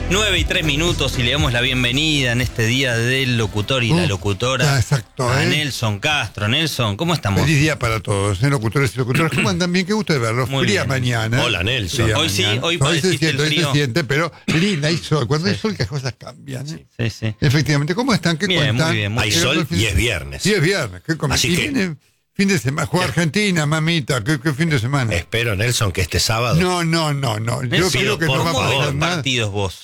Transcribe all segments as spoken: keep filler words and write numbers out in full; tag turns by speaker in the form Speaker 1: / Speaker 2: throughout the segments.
Speaker 1: nueve y tres minutos y le damos la bienvenida en este día del locutor y uh, la locutora.
Speaker 2: Ah, exacto,
Speaker 1: a
Speaker 2: ¿eh?
Speaker 1: Nelson Castro. Nelson, ¿cómo estamos?
Speaker 2: Feliz día para todos, ¿eh? Locutores y locutoras. ¿Cómo andan bien? Qué gusto de verlos.
Speaker 1: Muy
Speaker 2: Fría
Speaker 1: bien.
Speaker 2: mañana.
Speaker 3: Hola, Nelson.
Speaker 2: Fría
Speaker 1: Hoy sí,
Speaker 2: mañana.
Speaker 1: hoy
Speaker 2: Hoy se
Speaker 1: padeciste
Speaker 2: siente,
Speaker 1: el
Speaker 2: hoy
Speaker 1: frío.
Speaker 2: se siente, pero linda, hay sol. Cuando
Speaker 1: Sí,
Speaker 2: hay sol,
Speaker 1: sí.
Speaker 2: que las cosas cambian, ¿eh?
Speaker 1: Sí, sí.
Speaker 2: Efectivamente. ¿Cómo están? ¿Qué
Speaker 1: Bien,
Speaker 2: cuentan?
Speaker 1: muy bien, muy
Speaker 3: Hay
Speaker 1: bien.
Speaker 3: sol y es viernes.
Speaker 2: Sí, es viernes. ¿Qué comen?
Speaker 3: Así
Speaker 2: y
Speaker 3: que-
Speaker 2: viene fin de semana. Juega Argentina, mamita. ¿Qué, qué fin de semana?
Speaker 3: Espero, Nelson, que este sábado...
Speaker 2: No, no, no, no. Yo
Speaker 1: Nelson,
Speaker 2: creo que no
Speaker 1: ¿por
Speaker 2: va a
Speaker 1: cómo ves
Speaker 2: pasar
Speaker 1: los
Speaker 2: nada.
Speaker 1: partidos vos?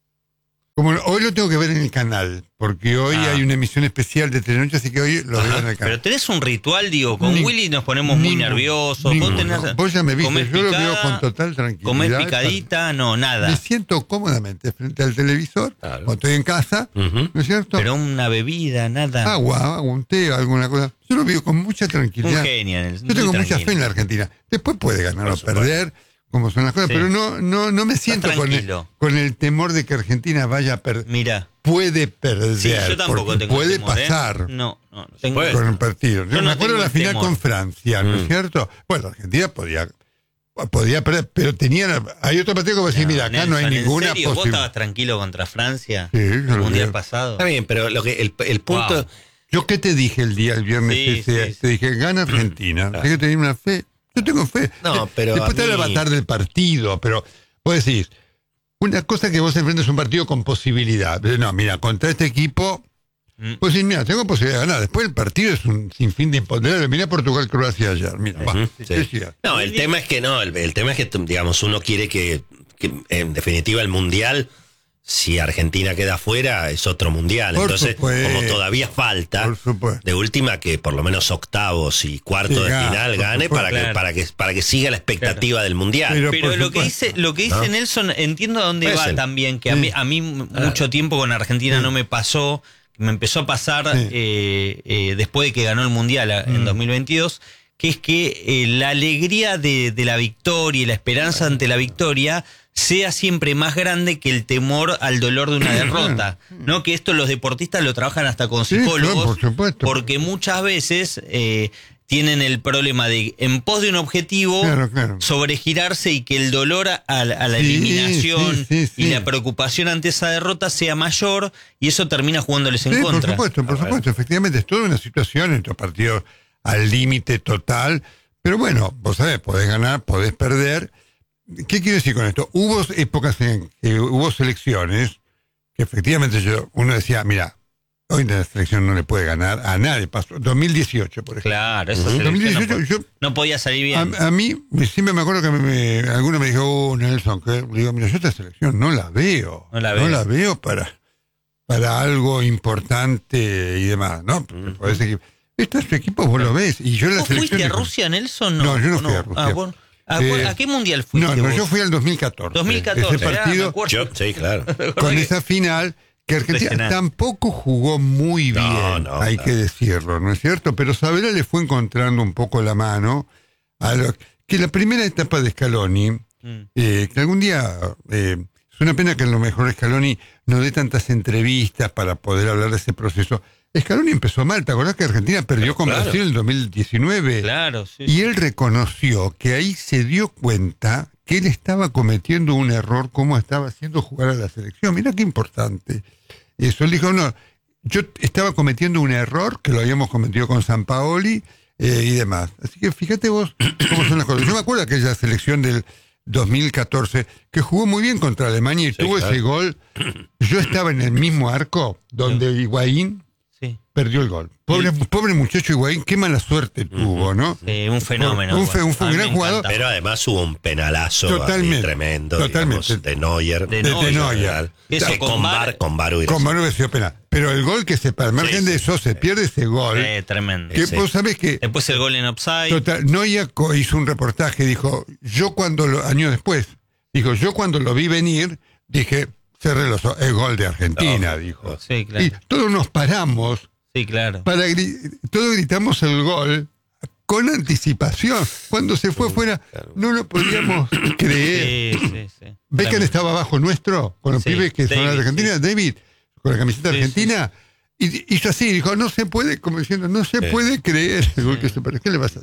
Speaker 2: Como hoy lo tengo que ver en el canal, porque hoy
Speaker 1: Ah.
Speaker 2: hay una emisión especial de Telenoche, así que hoy lo
Speaker 3: Ajá,
Speaker 2: veo en el canal.
Speaker 1: Pero tenés un ritual, digo, con
Speaker 2: Ni-
Speaker 1: Willy nos ponemos muy
Speaker 2: Ninguno,
Speaker 1: nerviosos. Vos,
Speaker 2: ninguno.
Speaker 1: tenés,
Speaker 2: Vos ya me viste,
Speaker 1: comés
Speaker 2: yo lo veo
Speaker 1: picada,
Speaker 2: con total tranquilidad.
Speaker 1: ¿Comés picadita? No,
Speaker 2: Me
Speaker 1: nada.
Speaker 2: siento cómodamente frente al televisor,
Speaker 3: Claro.
Speaker 2: cuando estoy en casa,
Speaker 3: Ujú.
Speaker 2: ¿no es cierto?
Speaker 1: Pero una bebida, nada.
Speaker 2: Agua, agua, un té, alguna cosa. Yo lo veo con mucha
Speaker 1: Un
Speaker 2: tranquilidad.
Speaker 1: genio. Nelson,
Speaker 2: Yo tengo
Speaker 1: muy
Speaker 2: mucha
Speaker 1: tranquilo.
Speaker 2: fe en la Argentina. Después puede ganar
Speaker 3: Por
Speaker 2: o
Speaker 3: supuesto.
Speaker 2: perder, como son las cosas,
Speaker 1: Sí.
Speaker 2: pero no, no, no me siento con el,
Speaker 1: tranquilo.
Speaker 2: con el temor de que Argentina vaya a perder.
Speaker 1: Mirá.
Speaker 2: Puede perder,
Speaker 1: Sí, yo tampoco
Speaker 2: porque
Speaker 1: tengo
Speaker 2: puede
Speaker 1: temor, ¿eh?
Speaker 2: pasar.
Speaker 1: No, no, no tengo
Speaker 3: Puede.
Speaker 2: Con el partido. Yo,
Speaker 1: Yo no
Speaker 2: me acuerdo de
Speaker 1: tengo
Speaker 2: la final
Speaker 1: temor.
Speaker 2: con Francia, ¿no es
Speaker 3: Mm.
Speaker 2: cierto? Bueno, Argentina podía, podía perder, pero tenía. Hay otro partido que va a decir, mira, acá no hay
Speaker 1: Nelson,
Speaker 2: ninguna
Speaker 1: ¿en serio? ¿Vos
Speaker 2: posibilidad.
Speaker 1: estabas tranquilo contra Francia?
Speaker 2: Sí, yo
Speaker 1: el
Speaker 2: lo
Speaker 1: mundial
Speaker 2: veo.
Speaker 1: pasado.
Speaker 3: Está bien, pero lo que el, el punto...
Speaker 1: Wow.
Speaker 2: Yo qué te dije el día, el viernes
Speaker 1: Sí,
Speaker 2: ese,
Speaker 1: sí, sí.
Speaker 2: te dije, gana Argentina.
Speaker 3: Claro.
Speaker 2: Así que tenía una fe. Yo tengo fe.
Speaker 3: No,
Speaker 2: Eh,
Speaker 3: pero
Speaker 2: Después
Speaker 3: a
Speaker 2: está el
Speaker 3: mí-
Speaker 2: avatar del partido, pero vos decís, una cosa que vos enfrentes un partido con posibilidad. No, mira, contra este equipo,
Speaker 1: Mm.
Speaker 2: pues sí, mira, tengo posibilidad de ganar. Después el partido es un sinfín de imponderables. Mirá Portugal-Croacia ayer. Mira, va.
Speaker 3: Ujú,
Speaker 2: sí,
Speaker 3: sí.
Speaker 2: decía.
Speaker 3: No, el tema es que no, el, el tema es que, digamos, uno quiere que, que, en definitiva, el Mundial, si Argentina queda fuera, es otro Mundial.
Speaker 2: Por
Speaker 3: Entonces,
Speaker 2: supuesto.
Speaker 3: como todavía falta,
Speaker 2: Por supuesto.
Speaker 3: de última, que por lo menos octavos y cuartos
Speaker 2: Sí,
Speaker 3: de
Speaker 2: gana,
Speaker 3: final
Speaker 2: por
Speaker 3: gane
Speaker 2: supuesto.
Speaker 3: para que,
Speaker 1: Claro.
Speaker 3: para que para que siga la expectativa del Mundial.
Speaker 2: Pero-
Speaker 1: Pero
Speaker 2: por
Speaker 1: lo que
Speaker 2: supuesto.
Speaker 1: dice, lo que dice
Speaker 3: ¿No?
Speaker 1: Nelson, entiendo a dónde
Speaker 3: Puede
Speaker 1: va
Speaker 3: ser.
Speaker 1: también, que a
Speaker 2: Sí.
Speaker 1: mí, a mí mucho tiempo con Argentina no me pasó, me empezó a pasar
Speaker 2: Sí.
Speaker 1: eh, eh, después de que ganó el Mundial a- en
Speaker 2: Mm.
Speaker 1: dos mil veintidós, que es que eh, la alegría de, de la victoria y la esperanza ante la victoria sea siempre más grande que el temor al dolor de una derrota, ¿no? Que esto los deportistas lo trabajan hasta con
Speaker 2: Sí,
Speaker 1: psicólogos,
Speaker 2: claro, por supuesto.
Speaker 1: porque muchas veces eh, tienen el problema de, en pos de un objetivo,
Speaker 2: Claro, claro.
Speaker 1: sobregirarse y que el dolor a, a la a la
Speaker 2: Sí,
Speaker 1: eliminación
Speaker 2: sí, sí, sí.
Speaker 1: y la preocupación ante esa derrota sea mayor y eso termina jugándoles en
Speaker 2: Sí, por
Speaker 1: contra.
Speaker 2: supuesto, por
Speaker 3: A ver.
Speaker 2: supuesto. Efectivamente, es toda una situación entre partidos al límite total. Pero bueno, vos sabés, podés ganar, podés perder. ¿Qué quiero decir con esto? Hubo épocas en que hubo selecciones que efectivamente yo, uno decía, mira, hoy la selección no le puede ganar a nadie. Pasó dos mil dieciocho, por ejemplo.
Speaker 1: Claro, esa
Speaker 3: Ujú.
Speaker 1: selección no,
Speaker 2: dos mil dieciocho,
Speaker 1: po-
Speaker 2: yo-
Speaker 1: no podía salir bien.
Speaker 2: A, a mí siempre me acuerdo que me, me- alguno me dijo, oh, Nelson, que le digo, mira, yo esta selección no la veo.
Speaker 1: No la ves.
Speaker 2: veo para, para algo importante y demás, ¿no? Porque
Speaker 3: Ujú.
Speaker 2: podés decir, estos equipos vos lo ves. Y yo la
Speaker 1: ¿Vos
Speaker 2: selección
Speaker 1: fuiste a
Speaker 2: digo,
Speaker 1: Rusia, Nelson?
Speaker 2: No, yo no
Speaker 1: ¿O
Speaker 2: fui a Rusia.
Speaker 1: Ah, vos- ¿a,
Speaker 2: Eh,
Speaker 1: cuál- a qué mundial fuiste
Speaker 2: No, no,
Speaker 1: vos?
Speaker 2: yo fui al dos mil catorce.
Speaker 1: dos mil catorce,
Speaker 2: Ese
Speaker 1: ah, me
Speaker 2: partido
Speaker 1: acuerdo.
Speaker 3: Yo, sí, claro.
Speaker 2: con esa final que Argentina
Speaker 1: Impresionante.
Speaker 2: tampoco jugó muy bien,
Speaker 3: No, no,
Speaker 2: hay
Speaker 3: no.
Speaker 2: que decirlo, ¿no es cierto? Pero Sabela le fue encontrando un poco la mano a lo que la primera etapa de Scaloni,
Speaker 1: Mm.
Speaker 2: eh, que algún día eh, es una pena que a lo mejor Scaloni no dé tantas entrevistas para poder hablar de ese proceso. Scaloni empezó mal, ¿te acordás que Argentina perdió con
Speaker 3: claro.
Speaker 2: Brasil en el dos mil diecinueve?
Speaker 1: Claro, sí.
Speaker 2: Y él reconoció que ahí se dio cuenta que él estaba cometiendo un error, como estaba haciendo jugar a la selección. Mirá qué importante eso. Él dijo, no, yo estaba cometiendo un error, que lo habíamos cometido con Sampaoli eh, y demás. Así que fíjate vos cómo son las cosas. Yo me acuerdo de aquella selección del dos mil catorce, que jugó muy bien contra Alemania y
Speaker 3: Sí,
Speaker 2: tuvo
Speaker 3: claro.
Speaker 2: ese gol. Yo estaba en el mismo arco donde Higuaín
Speaker 1: Sí.
Speaker 2: perdió el gol. Pobre, pobre muchacho Higuaín, qué mala suerte tuvo, ¿no?
Speaker 1: Sí, un fenómeno.
Speaker 2: Un fe- un fe-
Speaker 1: A mí
Speaker 2: gran
Speaker 1: me
Speaker 2: jugador.
Speaker 1: encanta.
Speaker 3: Pero además hubo un penalazo
Speaker 2: Totalmente,
Speaker 3: ahí tremendo,
Speaker 2: totalmente.
Speaker 3: digamos, de Neuer.
Speaker 1: De
Speaker 2: De- de
Speaker 1: Neuer.
Speaker 2: Neuer.
Speaker 1: Eso
Speaker 3: Que
Speaker 1: con
Speaker 3: con
Speaker 1: Bar-
Speaker 3: Bar, con Bar hubiera
Speaker 2: Con
Speaker 3: sido-
Speaker 2: Manu sido pena. Pero el gol que se, al margen
Speaker 3: Sí,
Speaker 2: de
Speaker 3: sí.
Speaker 2: eso, se pierde ese gol.
Speaker 1: Eh, tremendo.
Speaker 2: que
Speaker 3: sí.
Speaker 2: vos sabés que
Speaker 1: Después el gol en offside.
Speaker 2: total, Neuer co- hizo un reportaje, dijo, yo cuando lo, años después, dijo, yo cuando lo vi venir, dije, cerré los ojos, el gol de Argentina,
Speaker 3: No,
Speaker 2: dijo.
Speaker 3: no.
Speaker 1: Sí, claro.
Speaker 2: Y todos nos paramos,
Speaker 1: Sí, claro.
Speaker 2: para gri- todos gritamos el gol con anticipación. Cuando se fue fuera, no lo podíamos creer.
Speaker 1: Sí, sí, sí.
Speaker 2: Beckham
Speaker 1: Tremendo.
Speaker 2: estaba abajo nuestro, con los
Speaker 1: Sí,
Speaker 2: pibes que son
Speaker 1: David,
Speaker 2: de Argentina,
Speaker 1: sí.
Speaker 2: David, con la camiseta
Speaker 1: Sí,
Speaker 2: argentina, y hizo así, dijo, no se puede, como diciendo, no se
Speaker 3: Sí.
Speaker 2: puede creer el gol que se perdió. ¿Qué le vas a hacer?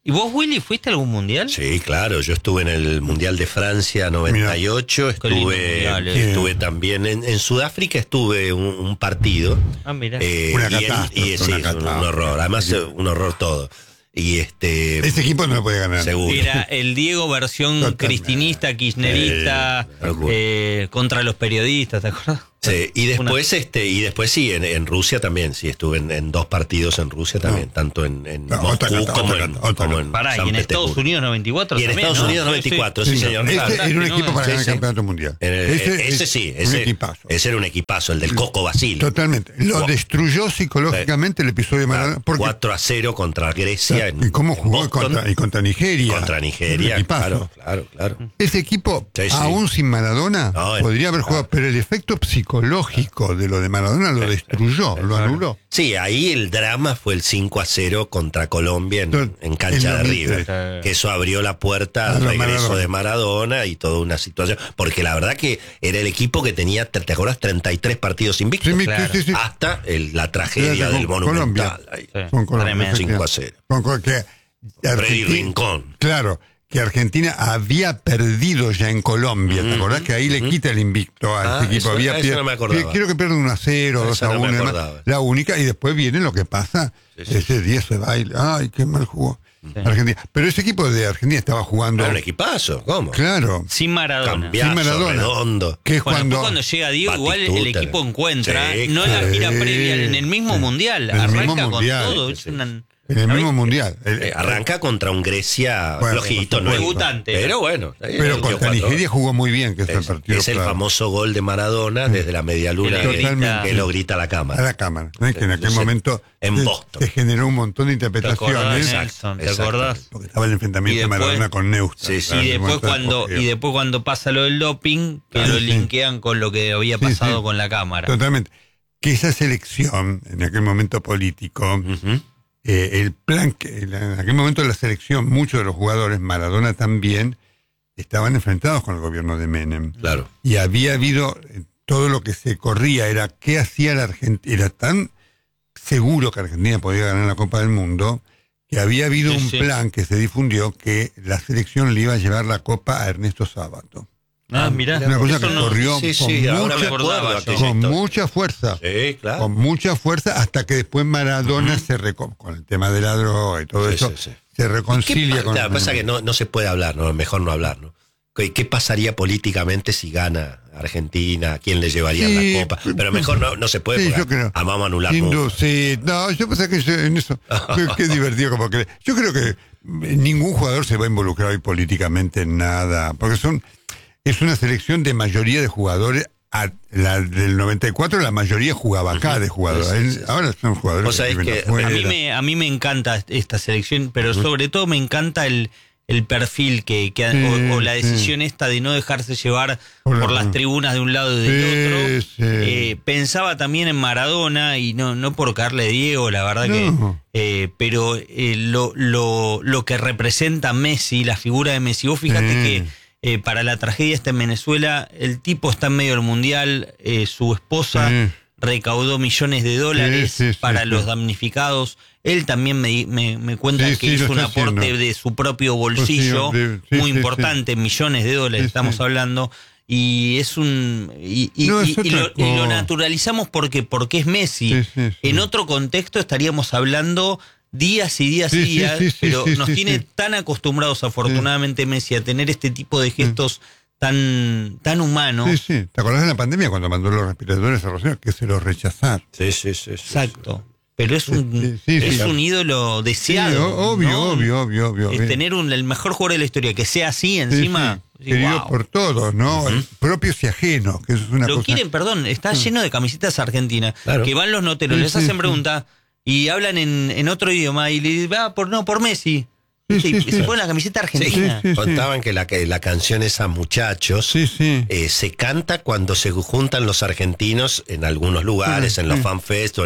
Speaker 1: ¿Y vos, Willy, fuiste a algún mundial?
Speaker 3: Sí, claro, yo estuve en el Mundial de Francia noventa y ocho,
Speaker 1: Qué lindo
Speaker 3: estuve,
Speaker 1: mundial, eh.
Speaker 3: estuve también en, en Sudáfrica, estuve un, un partido.
Speaker 1: Ah, mira.
Speaker 3: eh,
Speaker 2: Una
Speaker 3: y, el-
Speaker 2: catástrofe,
Speaker 3: y sí,
Speaker 2: una
Speaker 3: es un,
Speaker 2: catástrofe.
Speaker 3: un horror, además eh, un horror todo. Y este
Speaker 2: Ese equipo no lo puede ganar.
Speaker 3: seguro.
Speaker 1: Era el Diego versión
Speaker 2: Totalmente.
Speaker 1: cristinista, kirchnerista,
Speaker 3: Sí, locura.
Speaker 1: eh, contra los periodistas, ¿te acuerdas?
Speaker 3: Sí, y después este y después sí en, en Rusia también, sí estuve en, en dos partidos en Rusia también,
Speaker 2: No.
Speaker 3: tanto en, en
Speaker 2: No,
Speaker 3: Moscú
Speaker 2: otra cata,
Speaker 3: como,
Speaker 2: otra
Speaker 3: en,
Speaker 2: cata, otra
Speaker 3: como
Speaker 2: cata.
Speaker 3: en
Speaker 1: Pará,
Speaker 3: San
Speaker 1: y en Estados
Speaker 3: Petersburgo.
Speaker 1: Unidos noventa y cuatro
Speaker 3: Y en
Speaker 1: también,
Speaker 3: Estados
Speaker 1: ¿no?
Speaker 3: Unidos
Speaker 1: Sí,
Speaker 3: noventa y cuatro,
Speaker 1: sí.
Speaker 3: sí, señor.
Speaker 2: Ese
Speaker 3: claro.
Speaker 2: era un
Speaker 1: ¿no?
Speaker 2: equipo para
Speaker 3: Sí,
Speaker 2: ganar
Speaker 3: sí.
Speaker 2: el campeonato mundial.
Speaker 3: En el-
Speaker 2: ese,
Speaker 3: ese
Speaker 2: es
Speaker 3: sí,
Speaker 2: un
Speaker 3: ese,
Speaker 2: equipazo.
Speaker 3: ese era un equipazo, el del Coco Basile.
Speaker 2: Totalmente. Lo
Speaker 3: Wow.
Speaker 2: destruyó psicológicamente el episodio de Maradona. Porque,
Speaker 3: cuatro a cero contra Grecia. En,
Speaker 2: ¿Y cómo
Speaker 3: en
Speaker 2: jugó
Speaker 3: Boston.
Speaker 2: contra, y contra Nigeria?
Speaker 3: Contra Nigeria,
Speaker 2: Un equipazo.
Speaker 3: claro, claro, claro.
Speaker 2: Ese equipo,
Speaker 3: Sí, sí.
Speaker 2: aún sin Maradona,
Speaker 3: No,
Speaker 2: podría haber jugado, pero el efecto psicológico de lo de Maradona lo destruyó, lo anuló.
Speaker 3: Sí, ahí el drama fue el cinco a cero contra Colombia en,
Speaker 2: Entonces,
Speaker 3: en cancha
Speaker 2: en
Speaker 3: de
Speaker 2: los
Speaker 3: River.
Speaker 1: mil-
Speaker 3: Que eso abrió la puerta al
Speaker 2: A lo
Speaker 3: regreso
Speaker 2: Maradona.
Speaker 3: de Maradona y toda una situación. Porque la verdad que era el equipo que tenía, ¿te, te acuerdas? treinta y tres partidos invictos.
Speaker 2: Sí, mi-
Speaker 1: claro.
Speaker 2: sí, sí, sí.
Speaker 3: Hasta el- la tragedia
Speaker 2: Con
Speaker 3: del
Speaker 2: Colombia.
Speaker 3: Monumental. ahí.
Speaker 1: Sí,
Speaker 2: Con Colombia,
Speaker 1: tremendo.
Speaker 2: efectivamente.
Speaker 3: cinco a cero.
Speaker 2: Con Col- que
Speaker 3: Freddy
Speaker 2: Argentina-
Speaker 3: Rincón.
Speaker 2: Claro, que Argentina había perdido ya en Colombia. ¿Te acordás que ahí le quita el invicto a
Speaker 3: Ah,
Speaker 2: este equipo?
Speaker 3: eso-
Speaker 2: había
Speaker 3: eso
Speaker 2: pier-
Speaker 3: no me acordaba.
Speaker 2: Quiero que pierdan uno a cero,
Speaker 3: Eso
Speaker 2: dos a
Speaker 3: no me
Speaker 2: uno.
Speaker 3: acordaba.
Speaker 2: La única, y después viene lo que pasa.
Speaker 3: Sí, sí.
Speaker 2: Ese día se baila. Ay, qué mal jugó Argentina. Pero ese equipo de Argentina estaba jugando.
Speaker 3: Era un equipazo, ¿cómo?
Speaker 2: Claro.
Speaker 1: Sin Maradona.
Speaker 3: Cambiazo,
Speaker 2: Sin Maradona.
Speaker 3: redondo.
Speaker 2: Que es
Speaker 1: Bueno,
Speaker 2: cuando.
Speaker 1: después cuando llega Diego, igual el
Speaker 3: Batistuta.
Speaker 1: equipo encuentra,
Speaker 3: Sí,
Speaker 1: no en la
Speaker 2: claro.
Speaker 1: gira
Speaker 2: Sí,
Speaker 1: previa, en el mismo
Speaker 2: sí.
Speaker 1: mundial,
Speaker 2: En el
Speaker 1: arranca
Speaker 2: mismo
Speaker 1: con
Speaker 2: mundial,
Speaker 1: todo.
Speaker 3: sí,
Speaker 1: es
Speaker 3: sí.
Speaker 1: una-
Speaker 2: En el
Speaker 1: ¿sabés?
Speaker 2: mismo mundial. El-
Speaker 3: Eh, arranca contra un Grecia
Speaker 2: Bueno,
Speaker 3: flojito,
Speaker 2: por
Speaker 3: ¿no?
Speaker 2: supuesto.
Speaker 1: Debutante.
Speaker 3: Pero bueno. ahí
Speaker 2: Pero
Speaker 3: metió
Speaker 2: contra
Speaker 3: cuatro.
Speaker 2: Nigeria jugó muy bien, que es, el
Speaker 3: Es,
Speaker 2: partido.
Speaker 3: es el
Speaker 2: clave.
Speaker 3: famoso gol de Maradona desde la media luna
Speaker 1: Que le
Speaker 3: que,
Speaker 2: grita-
Speaker 3: que lo grita a la
Speaker 2: A
Speaker 3: cámara.
Speaker 2: la cámara. ¿no? Que en aquel
Speaker 3: Sí,
Speaker 2: momento
Speaker 3: en
Speaker 2: se-
Speaker 3: Boston.
Speaker 2: se generó un montón de
Speaker 1: ¿Te acordás,
Speaker 2: interpretaciones.
Speaker 1: Nelson? ¿Te
Speaker 3: exacto.
Speaker 1: acordás?
Speaker 2: Porque estaba el enfrentamiento
Speaker 1: Y
Speaker 2: de
Speaker 1: después-
Speaker 2: Maradona con Neustadt.
Speaker 3: Sí, sí.
Speaker 2: Claro,
Speaker 1: Y
Speaker 2: en ese
Speaker 1: después
Speaker 2: momento
Speaker 1: cuando
Speaker 2: era
Speaker 1: y después cuando pasa lo del doping, que
Speaker 2: Claro,
Speaker 1: lo
Speaker 2: sí.
Speaker 1: linkean con lo que había
Speaker 2: Sí,
Speaker 1: pasado
Speaker 2: sí.
Speaker 1: con la cámara.
Speaker 2: Totalmente. Que esa selección, en aquel momento político,
Speaker 3: Ujú.
Speaker 2: eh, el plan que en aquel momento de la selección, muchos de los jugadores, Maradona también, estaban enfrentados con el gobierno de Menem.
Speaker 3: Claro.
Speaker 2: Y había habido, eh, todo lo que se corría era qué hacía la Argentina. Era tan seguro que Argentina podía ganar la Copa del Mundo, que había habido
Speaker 1: Sí,
Speaker 2: un
Speaker 1: sí.
Speaker 2: plan que se difundió que la selección le iba a llevar la Copa a Ernesto Sábato.
Speaker 1: Ah, mirá.
Speaker 2: Una cosa
Speaker 1: Eso
Speaker 2: que
Speaker 1: no-
Speaker 2: corrió
Speaker 3: Sí,
Speaker 2: con,
Speaker 3: sí, ahora me
Speaker 2: mucha,
Speaker 3: acuerdo
Speaker 1: acordaba
Speaker 3: de
Speaker 1: yo.
Speaker 3: aquella
Speaker 2: con
Speaker 3: historia.
Speaker 2: mucha fuerza.
Speaker 3: Sí, claro.
Speaker 2: Con mucha fuerza, hasta que después Maradona se reco- con el tema de la droga y todo
Speaker 3: Sí,
Speaker 2: eso,
Speaker 3: sí, sí.
Speaker 2: se
Speaker 3: ¿Qué
Speaker 2: reconcilia
Speaker 3: pa-
Speaker 2: con
Speaker 3: Lo que pasa es que no, no se puede hablar, ¿no? Mejor no hablar, ¿no? ¿Qué, qué pasaría políticamente si gana Argentina? ¿A quién le llevarían
Speaker 2: Sí,
Speaker 3: la copa? Pero mejor no, no se puede,
Speaker 2: Sí,
Speaker 3: porque
Speaker 2: yo creo.
Speaker 3: amamos anular
Speaker 2: Sin
Speaker 3: mucho.
Speaker 2: duda, sí. No, yo pensé que yo- en eso, qué, qué divertido como que. Yo creo que ningún jugador se va a involucrar hoy políticamente en nada, porque son es una selección de mayoría de jugadores. A la del noventa y cuatro la mayoría jugaba acá de jugadores.
Speaker 3: Sí, sí, sí.
Speaker 2: Ahora son jugadores
Speaker 3: Vos sabés
Speaker 2: viven
Speaker 3: que
Speaker 2: afuera.
Speaker 1: A mí me, a mí me encanta esta selección, pero sobre todo me encanta el, el perfil que, que
Speaker 2: Sí,
Speaker 1: o, o la
Speaker 2: sí.
Speaker 1: decisión esta de no dejarse llevar
Speaker 2: Por
Speaker 1: por,
Speaker 2: la-
Speaker 1: las tribunas de un lado y del
Speaker 2: Sí,
Speaker 1: otro.
Speaker 2: sí.
Speaker 1: Eh, pensaba también en Maradona y no, no por caerle Diego, la verdad
Speaker 2: No.
Speaker 1: que, eh, pero eh, lo, lo, lo que representa Messi, la figura de Messi, vos fíjate
Speaker 2: Sí.
Speaker 1: que eh, para la tragedia esta en Venezuela, el tipo está en medio del mundial, eh, su esposa
Speaker 2: Sí.
Speaker 1: recaudó millones de dólares
Speaker 2: Sí, sí, sí,
Speaker 1: para
Speaker 2: sí.
Speaker 1: los damnificados. Él también me, me, me cuenta
Speaker 2: Sí,
Speaker 1: que
Speaker 2: sí, lo
Speaker 1: hizo un
Speaker 2: está
Speaker 1: aporte
Speaker 2: haciendo.
Speaker 1: de su propio bolsillo,
Speaker 2: Bolsillo, de- sí,
Speaker 1: muy
Speaker 2: sí,
Speaker 1: importante, millones de dólares
Speaker 2: Sí,
Speaker 1: estamos
Speaker 2: sí.
Speaker 1: hablando. Y es un y, y-
Speaker 2: No, es
Speaker 1: y- y
Speaker 2: otra
Speaker 1: lo, y lo
Speaker 2: cosa.
Speaker 1: naturalizamos porque porque es Messi.
Speaker 2: Sí, sí, sí.
Speaker 1: En otro contexto estaríamos hablando días y días
Speaker 2: Sí,
Speaker 1: y
Speaker 2: sí,
Speaker 1: días,
Speaker 2: sí, sí,
Speaker 1: pero
Speaker 2: sí,
Speaker 1: nos
Speaker 2: sí,
Speaker 1: tiene
Speaker 2: sí.
Speaker 1: tan acostumbrados afortunadamente Messi a tener este tipo de gestos tan tan humanos.
Speaker 2: Sí, sí. ¿Te acordás de la pandemia cuando mandó los respiradores a Rosario? Que se los rechazaron.
Speaker 3: Sí, sí, sí. sí,
Speaker 1: Exacto. Pero es un,
Speaker 2: Sí, sí, sí,
Speaker 1: es
Speaker 2: sí.
Speaker 1: un ídolo
Speaker 2: Sí,
Speaker 1: deseado.
Speaker 2: o- obvio,
Speaker 1: ¿no?
Speaker 2: obvio, obvio, obvio.
Speaker 1: Es
Speaker 2: bien.
Speaker 1: tener un, el mejor jugador de la historia, que sea así
Speaker 2: Sí,
Speaker 1: encima.
Speaker 2: sí.
Speaker 1: sí,
Speaker 2: Querido
Speaker 1: wow.
Speaker 2: por todos, ¿no? Propios y ajenos, que eso es una
Speaker 1: Lo
Speaker 2: cosa.
Speaker 1: quieren, perdón, está lleno de camisetas argentinas,
Speaker 3: Claro.
Speaker 1: que van los noteros,
Speaker 2: Sí,
Speaker 1: les
Speaker 2: sí,
Speaker 1: hacen
Speaker 2: sí.
Speaker 1: preguntas y hablan en, en otro idioma y le dicen, ah, por, no, por Messi.
Speaker 2: Sí,
Speaker 1: Y
Speaker 2: sí,
Speaker 1: se
Speaker 2: sí.
Speaker 1: ponen la camiseta
Speaker 3: Sí,
Speaker 1: argentina.
Speaker 2: Sí, sí.
Speaker 3: Contaban que la, que la canción esa, Muchachos,
Speaker 2: Sí, sí.
Speaker 3: eh, se canta cuando se juntan los argentinos en algunos lugares,
Speaker 2: Sí,
Speaker 3: en los
Speaker 2: sí.
Speaker 3: fanfest o en-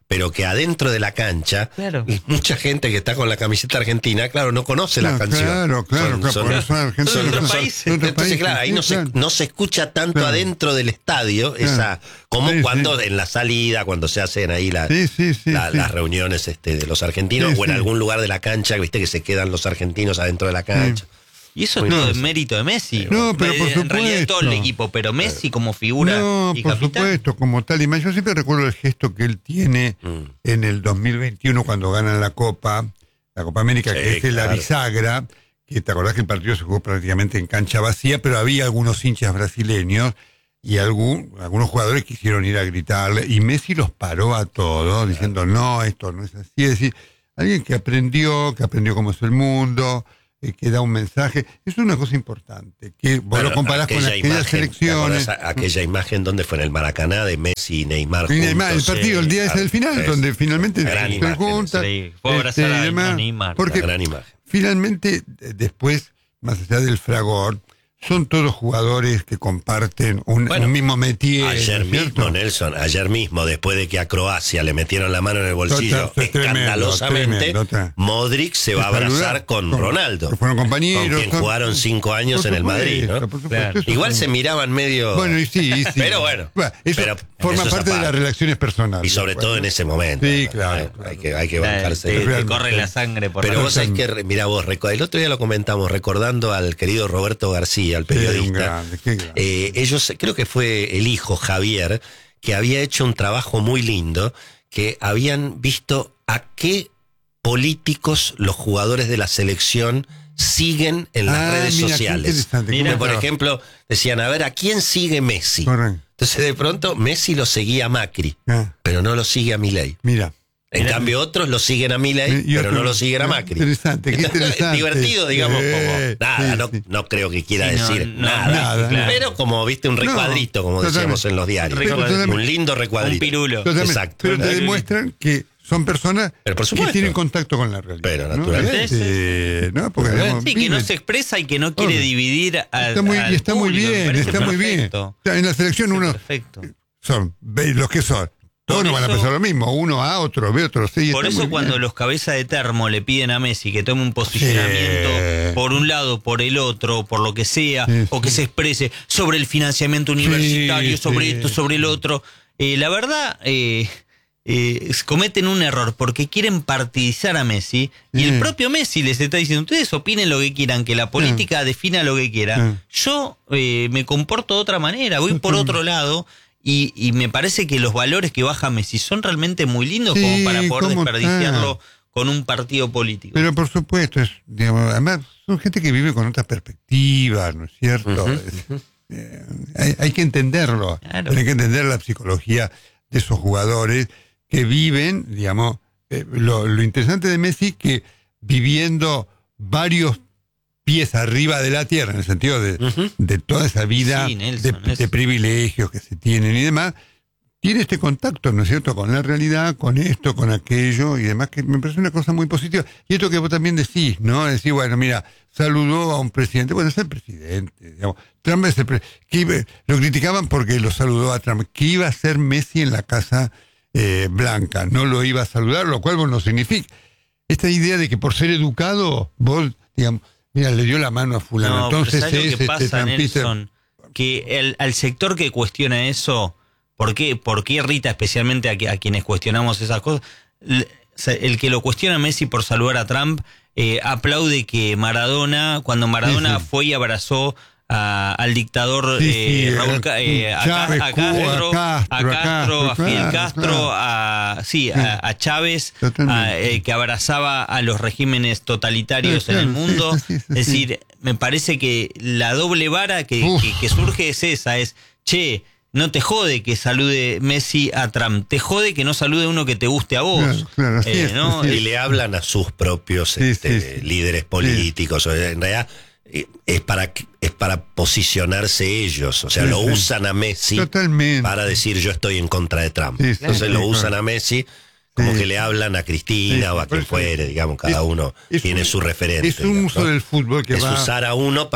Speaker 3: pero que adentro de la cancha,
Speaker 1: Claro.
Speaker 3: y mucha gente que está con la camiseta argentina, claro, no conoce la
Speaker 2: No,
Speaker 3: canción.
Speaker 2: claro, claro,
Speaker 3: Son-
Speaker 2: claro,
Speaker 3: son-
Speaker 2: porque son argentinos,
Speaker 3: son
Speaker 1: otros
Speaker 3: son-
Speaker 1: países.
Speaker 2: Otros
Speaker 3: Entonces,
Speaker 2: países,
Speaker 3: claro, ahí
Speaker 2: sí,
Speaker 3: no se,
Speaker 2: claro.
Speaker 3: no se escucha tanto
Speaker 2: Claro.
Speaker 3: adentro del estadio,
Speaker 2: Claro.
Speaker 3: esa como
Speaker 2: Sí,
Speaker 3: cuando
Speaker 2: sí.
Speaker 3: en la salida, cuando se hacen ahí la-
Speaker 2: Sí, sí, sí,
Speaker 3: la-
Speaker 2: sí.
Speaker 3: las reuniones este, de los argentinos,
Speaker 2: Sí,
Speaker 3: o en
Speaker 2: sí.
Speaker 3: algún lugar de la cancha, viste que se quedan los argentinos adentro de la cancha.
Speaker 1: Y eso es
Speaker 3: Muy
Speaker 1: todo
Speaker 3: bien.
Speaker 1: de mérito de Messi.
Speaker 2: No, pero por
Speaker 1: En realidad de todo el
Speaker 2: supuesto.
Speaker 1: equipo, pero Messi como figura
Speaker 2: No,
Speaker 1: y
Speaker 2: por
Speaker 1: capitán.
Speaker 2: supuesto, como tal. Y más, yo siempre recuerdo el gesto que él tiene
Speaker 3: Mm.
Speaker 2: en el dos mil veintiuno cuando ganan la Copa, la Copa América,
Speaker 3: Sí,
Speaker 2: que es en la
Speaker 3: claro.
Speaker 2: bisagra, que te acordás que el partido se jugó prácticamente en cancha vacía, pero había algunos hinchas brasileños y algún, algunos jugadores quisieron ir a gritarle, y Messi los paró a todos, diciendo, no, esto no es así. Es decir, alguien que aprendió, que aprendió cómo es el mundo, eh, que da un mensaje. Eso es una cosa importante, que vos
Speaker 3: Bueno,
Speaker 2: lo comparás con aquellas
Speaker 3: imagen, ¿te
Speaker 2: selecciones.
Speaker 3: acordás a- aquella imagen donde fue en el Maracaná de Messi y Neymar
Speaker 2: Y Neymar, el
Speaker 3: juntos,
Speaker 2: partido,
Speaker 3: eh,
Speaker 2: el día ese del final,
Speaker 3: es
Speaker 2: donde finalmente
Speaker 3: gran
Speaker 2: se
Speaker 3: imagen,
Speaker 2: juntan.
Speaker 1: sí. Fue a abrazar
Speaker 2: este,
Speaker 1: a
Speaker 2: y demás,
Speaker 1: Neymar.
Speaker 2: Porque
Speaker 3: una gran imagen.
Speaker 2: finalmente, eh, después, más allá del fragor, son todos jugadores que comparten un,
Speaker 3: Bueno,
Speaker 2: un mismo métier.
Speaker 3: Ayer
Speaker 2: ¿no es
Speaker 3: mismo,
Speaker 2: cierto?
Speaker 3: Nelson, ayer mismo, después de que a Croacia le metieron la mano en el bolsillo
Speaker 2: Total, tremendo,
Speaker 3: escandalosamente,
Speaker 2: tremendo, tra-
Speaker 3: Modric se va a
Speaker 2: Saludar
Speaker 3: abrazar con, Ronaldo,
Speaker 2: que fueron compañeros.
Speaker 3: con quien
Speaker 2: son-
Speaker 3: jugaron cinco años
Speaker 2: por
Speaker 3: en el Madrid,
Speaker 2: supuesto,
Speaker 3: ¿no?
Speaker 2: por supuesto,
Speaker 1: Claro.
Speaker 2: eso
Speaker 3: Igual
Speaker 2: son-
Speaker 3: se miraban medio...
Speaker 2: Bueno, y sí, y sí.
Speaker 3: Pero bueno,
Speaker 2: eso
Speaker 3: pero
Speaker 2: forma
Speaker 3: eso es
Speaker 2: parte de
Speaker 3: aparte.
Speaker 2: las relaciones personales.
Speaker 3: Y sobre
Speaker 2: Bueno.
Speaker 3: todo en ese momento.
Speaker 2: Sí,
Speaker 3: ¿no?
Speaker 2: claro,
Speaker 3: Hay,
Speaker 2: claro.
Speaker 3: hay que, hay que
Speaker 1: Eh,
Speaker 3: bancarse.
Speaker 1: te, te
Speaker 2: Realmente.
Speaker 1: corre la sangre por
Speaker 3: Pero
Speaker 1: la
Speaker 3: vos sabés que, re- mirá vos, recu- el otro día lo comentamos, recordando al querido Roberto García, el
Speaker 2: Sí, un
Speaker 3: periodista.
Speaker 2: grande, qué grande.
Speaker 3: Eh, ellos, creo que fue el hijo Javier, que había hecho un trabajo muy lindo, que habían visto a qué políticos los jugadores de la selección siguen en las
Speaker 2: Ah,
Speaker 3: redes
Speaker 2: mira, qué
Speaker 3: sociales.
Speaker 2: interesante,
Speaker 1: Mira,
Speaker 2: cómo
Speaker 3: Por
Speaker 2: trabaja.
Speaker 3: ejemplo, decían, a ver, ¿a quién sigue Messi?
Speaker 2: Correcto.
Speaker 3: Entonces de pronto Messi lo seguía a Macri,
Speaker 2: Ah,
Speaker 3: pero no lo sigue a Milei.
Speaker 2: mira.
Speaker 3: En
Speaker 1: Mira.
Speaker 3: cambio otros lo siguen a Milei,
Speaker 2: Y
Speaker 3: pero
Speaker 2: otro-
Speaker 3: no lo siguen a Macri.
Speaker 2: Interesante, qué interesante.
Speaker 3: Divertido, digamos,
Speaker 2: Sí,
Speaker 3: como nada,
Speaker 2: sí,
Speaker 3: no,
Speaker 2: sí.
Speaker 3: no creo que quiera
Speaker 1: Sí, no,
Speaker 3: decir
Speaker 1: no,
Speaker 3: nada.
Speaker 2: nada,
Speaker 1: claro.
Speaker 3: Pero como viste un recuadrito, como
Speaker 2: totalmente.
Speaker 3: decíamos en los diarios.
Speaker 1: Recuadrito.
Speaker 3: Un lindo
Speaker 1: Un
Speaker 3: recuadrito.
Speaker 1: pirulo.
Speaker 2: Totalmente.
Speaker 3: Exacto.
Speaker 2: Pero te
Speaker 1: Totalmente.
Speaker 2: demuestran que son personas
Speaker 3: Pero por
Speaker 2: que
Speaker 3: supuesto.
Speaker 2: tienen contacto con la realidad.
Speaker 3: Pero
Speaker 2: ¿no?
Speaker 3: naturalmente.
Speaker 2: Este, ¿no? Porque, digamos,
Speaker 1: Sí, que no
Speaker 2: viven.
Speaker 1: se expresa y que no quiere
Speaker 2: Obvio.
Speaker 1: dividir al,
Speaker 2: Está muy,
Speaker 1: al
Speaker 2: y está muy
Speaker 1: público, me
Speaker 2: bien,
Speaker 1: parece
Speaker 2: está muy bien.
Speaker 1: perfecto.
Speaker 2: O sea, en la selección uno
Speaker 1: Perfecto.
Speaker 2: son ve los que son. Todos
Speaker 1: Por
Speaker 2: no van a
Speaker 1: eso-
Speaker 2: pensar lo mismo, uno a otro, ve otro, sí.
Speaker 1: Por
Speaker 2: está
Speaker 1: eso
Speaker 2: muy
Speaker 1: cuando
Speaker 2: bien.
Speaker 1: los cabezas de termo le piden a Messi que tome un posicionamiento
Speaker 2: Sí.
Speaker 1: por un lado, por el otro, por lo que sea,
Speaker 2: Sí,
Speaker 1: o que
Speaker 2: sí.
Speaker 1: se exprese sobre el financiamiento universitario,
Speaker 2: Sí,
Speaker 1: sobre
Speaker 2: sí,
Speaker 1: esto, sobre el otro, eh, la verdad eh, eh, cometen un error porque quieren partidizar a Messi y
Speaker 2: Sí.
Speaker 1: el propio Messi les está diciendo, ustedes opinen lo que quieran, que la política defina lo que quiera. Yo eh, me comporto de otra manera, voy por
Speaker 2: Totalmente.
Speaker 1: otro lado. Y, y me parece que los valores que baja Messi son realmente muy lindos
Speaker 2: Sí,
Speaker 1: como para poder
Speaker 2: ¿cómo
Speaker 1: desperdiciarlo
Speaker 2: está?
Speaker 1: con un partido político.
Speaker 2: Pero por supuesto, es, digamos, además son gente que vive con otras perspectivas, ¿no es cierto? Es- eh, hay, hay que entenderlo,
Speaker 1: Claro.
Speaker 2: hay que entender la psicología de esos jugadores que viven, digamos, eh, lo, lo interesante de Messi que viviendo varios pies arriba de la tierra, en el sentido de,
Speaker 3: Ujú.
Speaker 2: de toda esa vida
Speaker 1: Sí, Nelson,
Speaker 2: de,
Speaker 1: es-
Speaker 2: de privilegios que se tienen y demás, tiene este contacto, ¿no es cierto?, con la realidad, con esto, con aquello y demás, que me parece una cosa muy positiva. Y esto que vos también decís, ¿no? Decís, bueno, mira, saludó a un presidente, bueno, es el presidente, digamos. Trump es el pre- que iba- lo criticaban porque lo saludó a Trump, que iba a ser Messi en la Casa eh, Blanca, no lo iba a saludar, lo cual vos no significa. Esta idea de que por ser educado, vos, digamos, mira, le dio la mano a fulano,
Speaker 1: No, pero
Speaker 2: entonces
Speaker 1: ¿sabes lo
Speaker 2: es
Speaker 1: que
Speaker 2: este
Speaker 1: pasa,
Speaker 2: trumpista.
Speaker 1: Nelson? Que el, al sector que cuestiona eso, ¿por qué, por qué irrita especialmente a, que- a quienes cuestionamos esas cosas? El, el que lo cuestiona a Messi por saludar a Trump, eh, aplaude que Maradona, cuando Maradona
Speaker 2: Sí, sí.
Speaker 1: fue y abrazó a- al dictador
Speaker 2: Sí,
Speaker 1: eh,
Speaker 2: sí,
Speaker 1: Raúl
Speaker 2: a-
Speaker 1: Ca- eh, a,
Speaker 2: Chávez,
Speaker 1: Ca- a
Speaker 2: Cuba,
Speaker 1: Castro,
Speaker 2: Castro,
Speaker 1: a
Speaker 2: a
Speaker 1: Castro,
Speaker 2: Castro,
Speaker 1: a Fidel
Speaker 2: claro,
Speaker 1: Castro,
Speaker 2: claro.
Speaker 1: a sí, a, a Chávez,
Speaker 2: Totalmente.
Speaker 1: a, eh, que abrazaba a los regímenes totalitarios
Speaker 2: Sí,
Speaker 1: en el
Speaker 2: claro, sí,
Speaker 1: mundo.
Speaker 2: sí, sí, sí,
Speaker 1: es
Speaker 2: sí.
Speaker 1: decir, me parece que la doble vara que,
Speaker 2: Uf.
Speaker 1: que, que surge es esa, es, che, no te jode que salude Messi a Trump, te jode que no salude uno que te guste a vos.
Speaker 2: Claro, claro, así
Speaker 1: Eh,
Speaker 2: es,
Speaker 1: ¿no?
Speaker 2: así
Speaker 3: Y le hablan a sus propios
Speaker 2: Sí,
Speaker 3: este,
Speaker 2: sí, sí.
Speaker 3: líderes políticos. o En realidad eh, es para que- es para posicionarse ellos. O sea,
Speaker 2: Sí,
Speaker 3: lo
Speaker 2: sí.
Speaker 3: usan a Messi
Speaker 2: Totalmente.
Speaker 3: para decir yo estoy en contra de Trump.
Speaker 2: Sí, sí,
Speaker 3: Entonces
Speaker 2: sí,
Speaker 3: lo
Speaker 2: claro.
Speaker 3: usan a Messi como
Speaker 2: Sí.
Speaker 3: que le hablan a Cristina
Speaker 2: Sí,
Speaker 3: o a
Speaker 2: por
Speaker 3: quien
Speaker 2: eso
Speaker 3: fuere, digamos, cada
Speaker 2: es-
Speaker 3: uno
Speaker 2: es
Speaker 3: tiene
Speaker 2: un-
Speaker 3: su referente.
Speaker 2: Es un
Speaker 3: digamos,
Speaker 2: uso
Speaker 3: ¿no?
Speaker 2: del fútbol que
Speaker 3: Es
Speaker 2: va...
Speaker 3: usar a uno para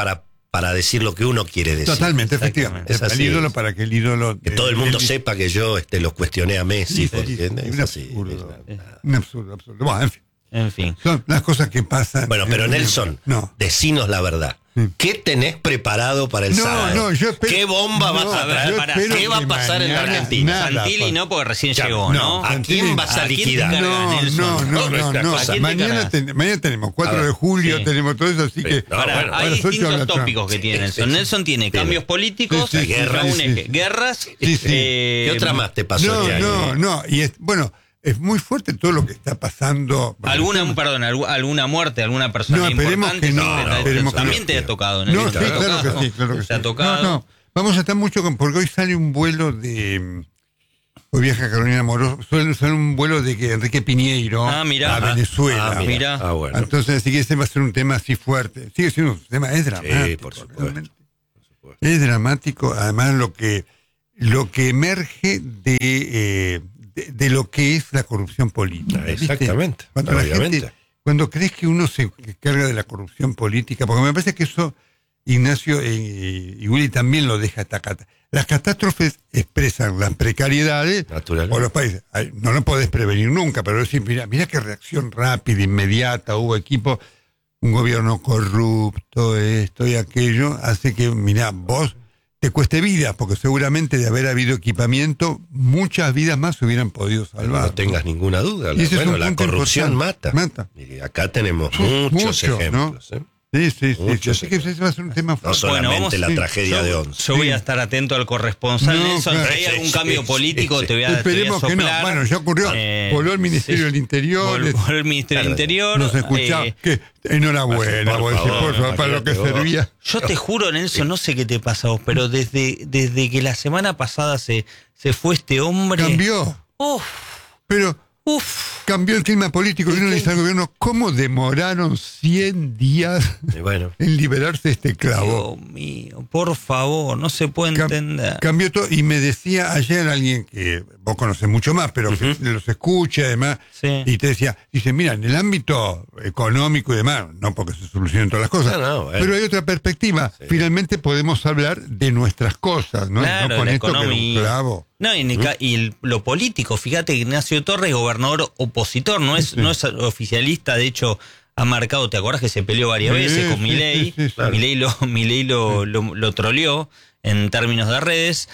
Speaker 3: para decir lo que uno quiere decir.
Speaker 2: Totalmente, efectivamente.
Speaker 3: Es así.
Speaker 2: El ídolo para que el ídolo...
Speaker 3: Que todo el mundo
Speaker 2: el,
Speaker 3: sepa que yo este, los cuestioné a Messi.
Speaker 2: Sí,
Speaker 3: porque,
Speaker 2: sí, sí,
Speaker 3: es
Speaker 2: un
Speaker 3: así,
Speaker 2: absurdo.
Speaker 3: es-
Speaker 2: Un absurdo, absurdo. Bueno, en fin.
Speaker 1: En fin.
Speaker 2: Son las cosas que pasan.
Speaker 3: Bueno, pero Nelson,
Speaker 2: No.
Speaker 3: decinos la verdad.
Speaker 2: Sí.
Speaker 3: ¿Qué tenés preparado para el
Speaker 2: No,
Speaker 3: sábado?
Speaker 2: no, yo espero-
Speaker 3: ¿Qué bomba
Speaker 2: no,
Speaker 3: vas a
Speaker 1: a ver,
Speaker 3: traer?
Speaker 1: pará,
Speaker 2: espero
Speaker 3: ¿Qué va a
Speaker 2: que
Speaker 3: pasar en la
Speaker 2: mañana
Speaker 3: Argentina?
Speaker 2: nada,
Speaker 1: Santilli
Speaker 2: pa-
Speaker 1: no, porque recién
Speaker 3: Ya,
Speaker 1: llegó, ¿no?
Speaker 2: no,
Speaker 3: ¿A
Speaker 2: Santilli-
Speaker 3: quién vas a
Speaker 1: ¿A quién te
Speaker 3: liquidar?
Speaker 1: cargas,
Speaker 2: No,
Speaker 1: Nelson?
Speaker 2: no, no,
Speaker 3: No,
Speaker 2: no,
Speaker 3: esta
Speaker 2: no.
Speaker 3: cosa.
Speaker 1: ¿A quién te
Speaker 2: Mañana,
Speaker 1: cargas?
Speaker 2: ten- mañana tenemos cuatro
Speaker 3: A ver,
Speaker 2: de julio,
Speaker 1: sí.
Speaker 2: tenemos todo eso, así
Speaker 3: Sí,
Speaker 2: que...
Speaker 3: no,
Speaker 1: Pará,
Speaker 3: bueno,
Speaker 1: hay
Speaker 2: a las ocho
Speaker 1: distintos
Speaker 2: habla Trump.
Speaker 1: tópicos que tiene
Speaker 3: Sí,
Speaker 1: Nelson.
Speaker 3: sí, sí.
Speaker 1: Nelson tiene
Speaker 3: Bien.
Speaker 1: cambios políticos,
Speaker 2: Sí, sí, sí,
Speaker 3: guerras,
Speaker 1: Raúl es
Speaker 2: sí, sí.
Speaker 1: guerras.
Speaker 2: Sí, sí.
Speaker 1: eh,
Speaker 3: ¿Qué otra más te pasó?
Speaker 2: No,
Speaker 3: este año?
Speaker 2: no, no. Y es, bueno, es muy fuerte todo lo que está pasando.
Speaker 1: Alguna, perdón, algu- alguna muerte, alguna persona
Speaker 2: No, esperemos
Speaker 1: importante.
Speaker 2: que no,
Speaker 1: siempre te-
Speaker 2: esperemos que
Speaker 1: también
Speaker 2: no.
Speaker 1: te ha tocado,
Speaker 2: No,
Speaker 1: Nelson,
Speaker 2: sí,
Speaker 1: te ha
Speaker 2: claro
Speaker 1: tocado.
Speaker 2: que sí, claro que
Speaker 1: Te ha
Speaker 2: sí.
Speaker 1: tocado.
Speaker 2: No, no, vamos a estar mucho con, porque hoy sale un vuelo de... mm, Hoy viaja Carolina Moroso, suele sale un vuelo de que Enrique Piñeiro
Speaker 1: Ah, mirá.
Speaker 2: a Venezuela.
Speaker 3: Ah, mira.
Speaker 1: Mirá.
Speaker 3: Ah, bueno.
Speaker 2: Entonces, así que ese va a ser un tema así fuerte. Sigue siendo un tema, es dramático.
Speaker 3: por supuesto,
Speaker 2: realmente.
Speaker 3: por supuesto.
Speaker 2: Es dramático, además lo que lo que emerge de, eh, de, de lo que es la corrupción política.
Speaker 3: Ah,
Speaker 2: ¿viste?
Speaker 3: exactamente,
Speaker 2: Cuando la
Speaker 3: obviamente.
Speaker 2: gente, cuando crees que uno se carga de la corrupción política, porque me parece que eso Ignacio eh, y Willy también lo deja atacada. Las catástrofes expresan las precariedades
Speaker 3: Naturalmente.
Speaker 2: o los países. Ay, no lo podés prevenir nunca, pero decir, mira, mira qué reacción rápida, inmediata, hubo equipo, un gobierno corrupto, esto y aquello, hace que, mira, vos te cueste vida, porque seguramente de haber habido equipamiento, muchas vidas más se hubieran podido salvar.
Speaker 3: No tengas ninguna duda.
Speaker 2: Y ese es
Speaker 3: Bueno,
Speaker 2: un
Speaker 3: la
Speaker 2: punto
Speaker 3: corrupción mata.
Speaker 2: importante. Mata.
Speaker 3: Y acá tenemos
Speaker 2: Sí,
Speaker 3: muchos
Speaker 2: mucho,
Speaker 3: ejemplos. ¿eh?
Speaker 2: Sí, sí, sí.
Speaker 3: Muchos
Speaker 2: Así que ese va a ser un tema
Speaker 3: No
Speaker 2: fuerte.
Speaker 3: solamente
Speaker 1: Bueno, vamos-
Speaker 3: la
Speaker 2: sí,
Speaker 3: tragedia
Speaker 1: yo,
Speaker 3: de Once.
Speaker 1: yo voy
Speaker 2: Sí.
Speaker 1: a estar atento al corresponsal,
Speaker 2: No,
Speaker 1: Nelson.
Speaker 2: claro.
Speaker 1: Si hay algún
Speaker 3: Sí,
Speaker 1: cambio
Speaker 3: sí,
Speaker 1: político,
Speaker 3: sí.
Speaker 1: te voy a, te voy a
Speaker 2: Esperemos que no.
Speaker 1: soplar.
Speaker 2: Bueno, ya ocurrió.
Speaker 1: Eh,
Speaker 2: Voló el Ministerio
Speaker 1: sí.
Speaker 2: del Interior.
Speaker 1: Vol- voló el Ministerio del
Speaker 3: Claro.
Speaker 1: Interior.
Speaker 2: Nos escuchaba.
Speaker 1: eh,
Speaker 2: que enhorabuena,
Speaker 3: Por
Speaker 2: vos decís,
Speaker 3: favor,
Speaker 2: por favor, para lo que
Speaker 3: imagínate vos.
Speaker 2: servía.
Speaker 1: Yo te juro, Nelson, no sé qué te pasa a vos, pero desde, desde que la semana pasada se, se fue este hombre.
Speaker 2: Cambió.
Speaker 1: Uf,
Speaker 2: Pero
Speaker 1: uf.
Speaker 2: cambió el clima político. Vino el gobierno. ¿Cómo demoraron cien días
Speaker 3: Y bueno,
Speaker 2: en liberarse este clavo?
Speaker 1: Dios mío, por favor, no se puede
Speaker 2: Cam-
Speaker 1: entender.
Speaker 2: Cambió todo. Y me decía ayer alguien que vos conocés mucho más, pero que
Speaker 3: Ujú.
Speaker 2: los escucha además.
Speaker 1: Sí.
Speaker 2: Y te decía, dice, mira, en el ámbito económico y demás, no porque se solucionen todas las cosas,
Speaker 3: No, no, bueno.
Speaker 2: pero hay otra perspectiva.
Speaker 3: Sí.
Speaker 2: Finalmente podemos hablar de nuestras cosas, ¿no?
Speaker 1: Claro,
Speaker 2: no con
Speaker 1: de la
Speaker 2: esto que era un
Speaker 1: economía.
Speaker 2: clavo.
Speaker 1: No, y, ni ca- y el- lo político, fíjate que Ignacio Torres, gobernador opositor, no es,
Speaker 2: Sí.
Speaker 1: no es oficialista, de hecho ha marcado, ¿te acuerdas que se peleó varias
Speaker 2: Sí,
Speaker 1: veces con
Speaker 2: sí,
Speaker 1: Milei?
Speaker 2: sí, sí, sí.
Speaker 1: Milei lo, Milei lo, lo, lo troleó en términos de redes.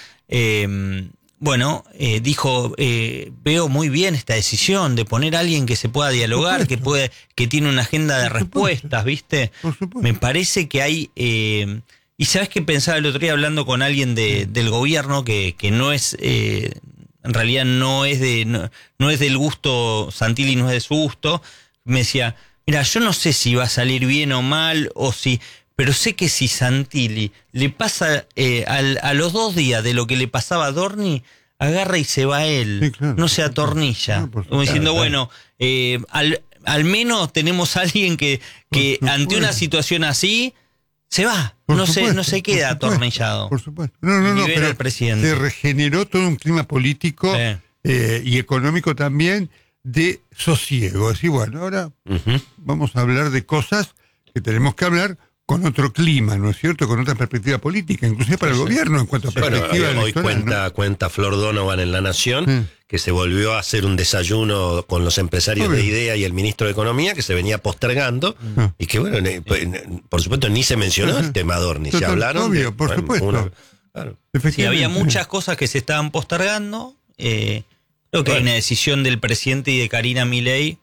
Speaker 1: Eh, bueno, eh, dijo, eh, veo muy bien esta decisión de poner a alguien que se pueda dialogar,
Speaker 2: Por
Speaker 1: que
Speaker 2: supuesto.
Speaker 1: puede, que tiene una agenda de
Speaker 2: Por supuesto.
Speaker 1: respuestas, ¿viste?
Speaker 2: Por supuesto.
Speaker 1: Me parece que hay... eh, y sabes que pensaba el otro día hablando con alguien de, del gobierno que, que no es... eh, en realidad no es de no, no es del gusto, Santilli no es de su gusto, me decía, mira, yo no sé si va a salir bien o mal, o si, pero sé que si Santilli le pasa eh, al, a los dos días de lo que le pasaba a Dorni, agarra y se va él,
Speaker 2: Sí, claro.
Speaker 1: no se atornilla,
Speaker 2: No, por
Speaker 1: como diciendo,
Speaker 3: supuesto.
Speaker 1: bueno, eh, al, al menos tenemos a alguien que, que
Speaker 2: Por
Speaker 1: ante una
Speaker 2: supuesto.
Speaker 1: situación así, se va,
Speaker 2: Por
Speaker 1: no se,
Speaker 2: supuesto,
Speaker 1: no se
Speaker 2: por
Speaker 1: queda
Speaker 2: supuesto,
Speaker 1: atornillado.
Speaker 2: Por supuesto. No, no,
Speaker 1: Y
Speaker 2: no,
Speaker 1: libera
Speaker 2: pero
Speaker 1: al presidente.
Speaker 2: se regeneró todo un clima político
Speaker 1: Sí.
Speaker 2: eh, y económico también de sosiego. Así, bueno, ahora
Speaker 3: ujú.
Speaker 2: vamos a hablar de cosas que tenemos que hablar con otro clima, ¿no es cierto? Con otra perspectiva política, inclusive para el gobierno en cuanto a
Speaker 3: Bueno,
Speaker 2: perspectiva
Speaker 3: hoy, hoy
Speaker 2: electoral,
Speaker 3: cuenta, cuenta Flor Donovan en La Nación
Speaker 2: Sí.
Speaker 3: que se volvió a hacer un desayuno con los empresarios
Speaker 2: Obvio.
Speaker 3: de IDEA y el ministro de Economía que se venía postergando
Speaker 2: Ah.
Speaker 3: y que bueno, ne- ne- por supuesto ni se mencionó el tema Dorni, se
Speaker 2: Total,
Speaker 3: hablaron de-
Speaker 2: obvio, por
Speaker 3: bueno,
Speaker 2: supuesto.
Speaker 3: una- claro.
Speaker 1: Sí, había
Speaker 2: Efectivamente.
Speaker 1: muchas cosas que se estaban postergando. Eh, creo que hay
Speaker 3: Bueno.
Speaker 1: una decisión del presidente y de Karina Milei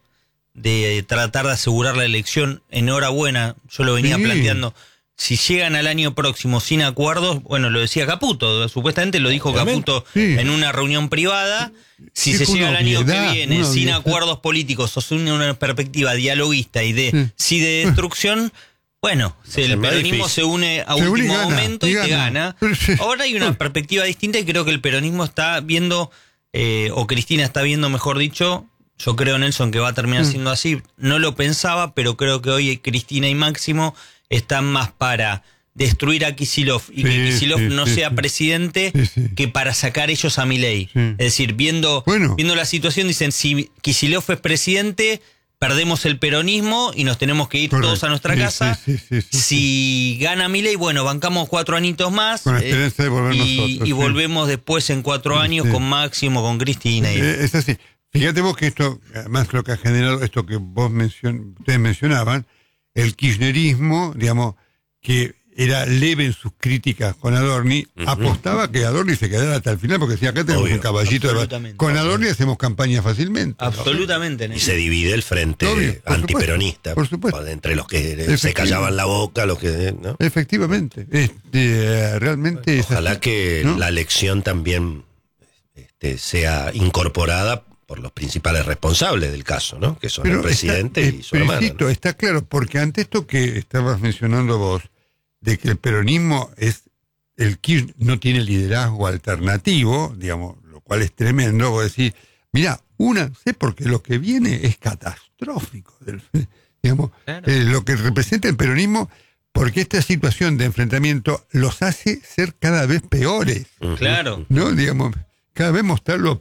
Speaker 1: de tratar de asegurar la elección. Enhorabuena, yo lo venía
Speaker 2: Sí.
Speaker 1: planteando. Si llegan al año próximo sin acuerdos, bueno, lo decía Caputo, supuestamente lo dijo
Speaker 3: Obviamente.
Speaker 1: Caputo
Speaker 2: Sí.
Speaker 1: en una reunión privada. Si
Speaker 2: Sí,
Speaker 1: se
Speaker 2: fue
Speaker 1: llega
Speaker 2: una
Speaker 1: al año
Speaker 2: obviedad,
Speaker 1: que viene
Speaker 2: una
Speaker 1: sin
Speaker 2: obviedad.
Speaker 1: acuerdos políticos o sin una perspectiva dialoguista y de
Speaker 2: Sí.
Speaker 1: sí de destrucción, bueno, se-
Speaker 3: ser
Speaker 1: el
Speaker 3: más
Speaker 1: peronismo
Speaker 3: difícil.
Speaker 1: se une a
Speaker 2: Se une y
Speaker 1: último
Speaker 2: gana,
Speaker 1: momento
Speaker 2: y
Speaker 1: y, te
Speaker 2: gana.
Speaker 1: gana.
Speaker 2: Pero sí.
Speaker 1: Ahora hay una perspectiva distinta y creo que el peronismo está viendo, eh, o Cristina está viendo, mejor dicho, yo creo, Nelson, que va a terminar
Speaker 2: Mm.
Speaker 1: siendo así. No lo pensaba, pero creo que hoy Cristina y Máximo están más para destruir a Kicillof y que
Speaker 2: Sí,
Speaker 1: Kicillof
Speaker 2: sí,
Speaker 1: no
Speaker 2: sí,
Speaker 1: sea
Speaker 2: sí.
Speaker 1: presidente
Speaker 2: Sí, sí.
Speaker 1: que para sacar ellos a Milei.
Speaker 2: Sí.
Speaker 1: Es decir, viendo,
Speaker 2: Bueno.
Speaker 1: viendo la situación, dicen, si Kicillof es presidente, perdemos el peronismo y nos tenemos que ir
Speaker 2: Correcto.
Speaker 1: todos a nuestra
Speaker 2: Sí,
Speaker 1: casa.
Speaker 2: sí, sí, sí, sí,
Speaker 1: si gana Milei, bueno, bancamos cuatro añitos más.
Speaker 2: Con la esperanza
Speaker 1: eh,
Speaker 2: de volver
Speaker 1: y,
Speaker 2: nosotros,
Speaker 1: y
Speaker 2: sí.
Speaker 1: volvemos después en cuatro
Speaker 2: Sí,
Speaker 1: años
Speaker 2: sí.
Speaker 1: con Máximo, con Cristina. Y,
Speaker 2: Eh, Es así. Fíjate vos que esto, además lo que ha generado esto que vos mencion, ustedes mencionaban, el kirchnerismo, digamos, que era leve en sus críticas con Adorni,
Speaker 3: Ujú.
Speaker 2: apostaba que Adorni se quedara hasta el final, porque decía, acá tenemos
Speaker 3: Obvio,
Speaker 2: un caballito de...
Speaker 1: absolutamente.
Speaker 2: Con Adorni hacemos campaña fácilmente.
Speaker 1: absolutamente.
Speaker 3: Y
Speaker 1: Nelly.
Speaker 3: se divide el frente
Speaker 2: Obvio, por
Speaker 3: antiperonista.
Speaker 2: supuesto, por supuesto.
Speaker 3: Entre los que se
Speaker 2: Efectivamente.
Speaker 3: callaban la boca, los que... ¿no?
Speaker 2: Efectivamente. Este, realmente es
Speaker 3: Ojalá
Speaker 2: así,
Speaker 3: que
Speaker 2: ¿no?
Speaker 3: la elección también este, sea incorporada por los principales responsables del caso, ¿no? Que son
Speaker 2: Pero
Speaker 3: el presidente
Speaker 2: está,
Speaker 3: y su
Speaker 2: eh,
Speaker 3: hermana.
Speaker 2: insisto,
Speaker 3: ¿no?
Speaker 2: está claro, porque ante esto que estabas mencionando vos, de que el peronismo es el Kirchner no tiene liderazgo alternativo, digamos, lo cual es tremendo, vos decís, mira, una, sé porque lo que viene es catastrófico, del, digamos,
Speaker 1: Claro.
Speaker 2: eh, lo que representa el peronismo, porque esta situación de enfrentamiento los hace ser cada vez peores,
Speaker 3: Ujú.
Speaker 1: Claro.
Speaker 2: ¿no? Digamos, cada vez mostrarlo